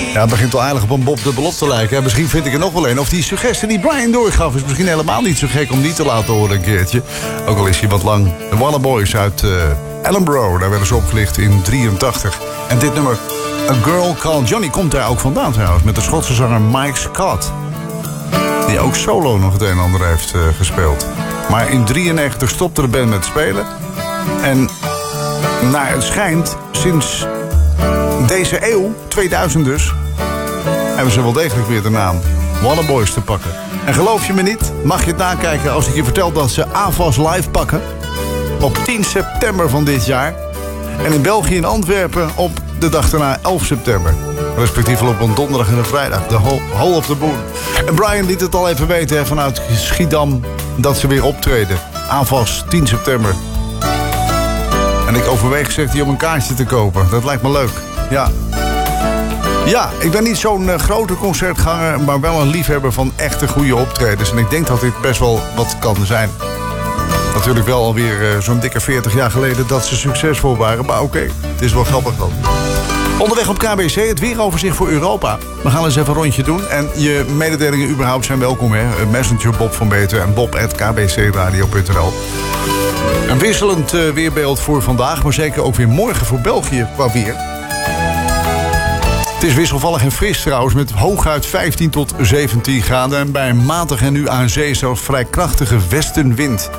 Ja, het begint al eigenlijk op een Bob de Belofte te lijken. Ja, misschien vind ik er nog wel een. Of die suggestie die Brian doorgaf is misschien helemaal niet zo gek om die te laten horen een keertje. Ook al is hij wat lang. De Wallaboys uit Ellenborough, daar werden ze opgelicht in 83. En dit nummer, A Girl Called Johnny, komt daar ook vandaan trouwens. Met de Schotse zanger Mike Scott. Die ook solo nog het een en ander heeft gespeeld. Maar in 93 stopte de band met spelen. En naar het schijnt, sinds deze eeuw, 2000 dus, hebben ze wel degelijk weer de naam Wallaboys te pakken. En geloof je me niet, mag je het nakijken als ik je vertel dat ze AFAS live pakken op 10 september van dit jaar. En in België in Antwerpen op de dag daarna 11 september. Respectievelijk op een donderdag en een vrijdag. De Hall of the Moon. En Brian liet het al even weten vanuit Schiedam dat ze weer optreden. AFAS 10 september. En ik overweeg, zegt hij, om een kaartje te kopen. Dat lijkt me leuk. Ja. Ja, ik ben niet zo'n grote concertganger, maar wel een liefhebber van echte goede optredens. En ik denk dat dit best wel wat kan zijn. Natuurlijk wel alweer zo'n dikke 40 jaar geleden dat ze succesvol waren. Maar oké, het is wel grappig dan. Onderweg op KBC, het weeroverzicht voor Europa. We gaan eens even een rondje doen. En je mededelingen überhaupt zijn welkom, hè. Messenger Bob van Beter en bob@kbcradio.nl. Een wisselend weerbeeld voor vandaag, maar zeker ook weer morgen voor België qua weer. Het is wisselvallig en fris trouwens, met hooguit 15 tot 17 graden... en bij een matige en nu aan zee zelfs vrij krachtige westenwind.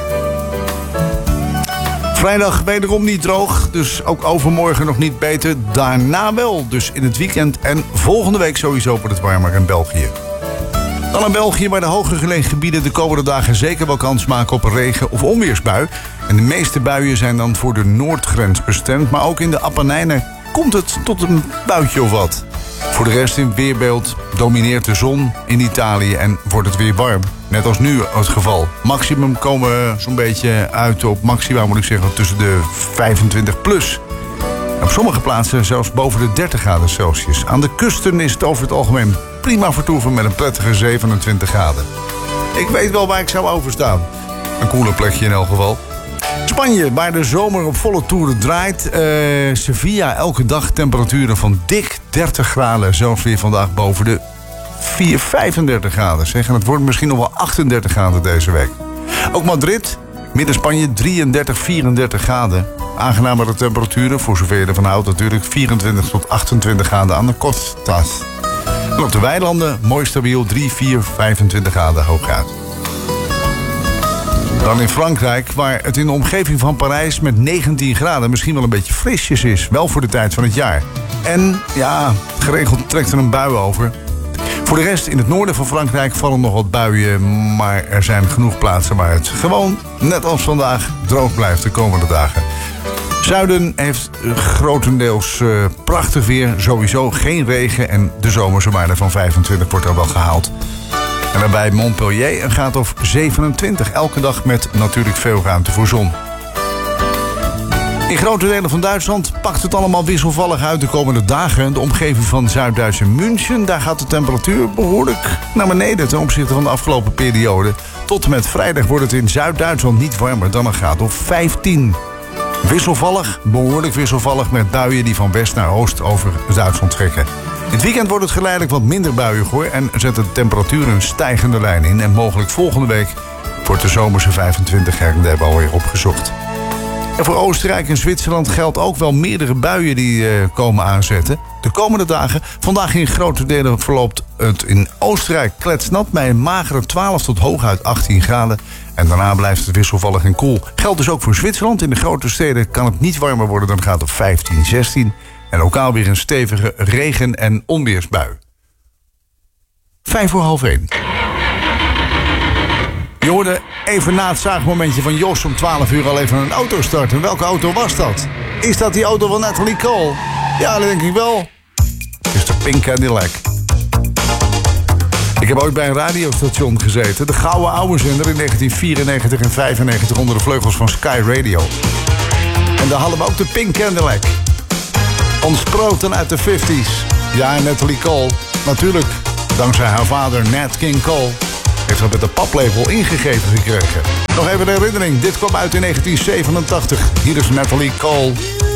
Vrijdag wederom niet droog, dus ook overmorgen nog niet beter. Daarna wel, dus in het weekend en volgende week sowieso wordt het warmer in België. Dan in België, waar de hoger gelegen gebieden de komende dagen zeker wel kans maken op een regen- of onweersbui. En de meeste buien zijn dan voor de noordgrens bestemd, maar ook in de Appenijnen komt het tot een buitje of wat. Voor de rest in het weerbeeld domineert de zon in Italië en wordt het weer warm. Net als nu het geval. Maximum komen we zo'n beetje uit op maxima, moet ik zeggen, tussen de 25 plus. Op sommige plaatsen zelfs boven de 30 graden Celsius. Aan de kusten is het over het algemeen prima vertoeven met een prettige 27 graden. Ik weet wel waar ik zou overstaan. Een koele plekje in elk geval. Spanje, waar de zomer op volle toeren draait. Sevilla, elke dag temperaturen van dik 30 graden. Zelfs weer vandaag boven de 35 graden. Zeg. En het wordt misschien nog wel 38 graden deze week. Ook Madrid, midden-Spanje, 33, 34 graden. Aangenamere temperaturen, voor zover je ervan houdt natuurlijk. 24 tot 28 graden aan de Costas. En op de weilanden, mooi stabiel, 3, 4, 25 graden hooguit. Dan in Frankrijk, waar het in de omgeving van Parijs met 19 graden misschien wel een beetje frisjes is. Wel voor de tijd van het jaar. En ja, geregeld trekt er een bui over. Voor de rest in het noorden van Frankrijk vallen nog wat buien. Maar er zijn genoeg plaatsen waar het gewoon, net als vandaag, droog blijft de komende dagen. Zuiden heeft grotendeels prachtig weer. Sowieso geen regen en de zomerse waarde van 25 wordt er wel gehaald. En dan bij Montpellier een graad of 27. Elke dag met natuurlijk veel ruimte voor zon. In grote delen van Duitsland pakt het allemaal wisselvallig uit de komende dagen. De omgeving van Zuid-Duitse München, daar gaat de temperatuur behoorlijk naar beneden ten opzichte van de afgelopen periode. Tot en met vrijdag wordt het in Zuid-Duitsland niet warmer dan een graad of 15. Wisselvallig, behoorlijk wisselvallig met buien die van west naar oost over Duitsland trekken. In het weekend wordt het geleidelijk wat minder buiig hoor en zetten de temperaturen een stijgende lijn in. En mogelijk volgende week wordt de zomerse 25 en daar hebben we alweer opgezocht. En voor Oostenrijk en Zwitserland geldt ook wel meerdere buien die komen aanzetten. De komende dagen, vandaag in grote delen verloopt het in Oostenrijk kletsnat bij een magere 12 tot hooguit 18 graden. En daarna blijft het wisselvallig en koel. Geldt dus ook voor Zwitserland. In de grote steden kan het niet warmer worden dan gaat op 15, 16. En lokaal weer een stevige regen- en onweersbui. 1:05. Je hoorde even na het zaagmomentje van Jos om 12 uur al even een auto starten. Welke auto was dat? Is dat die auto van Natalie Cole? Ja, dat denk ik wel. Het is de Pink Cadillac. Ik heb ooit bij een radiostation gezeten. De gouden oude zender in 1994 en 95 onder de vleugels van Sky Radio. En daar hadden we ook de Pink Cadillac. Ontsproten uit de 50s. Ja, Natalie Cole. Natuurlijk, dankzij haar vader Nat King Cole heeft dat met de paplepel ingegeven gekregen. Nog even de herinnering. Dit kwam uit in 1987. Hier is Natalie Cole.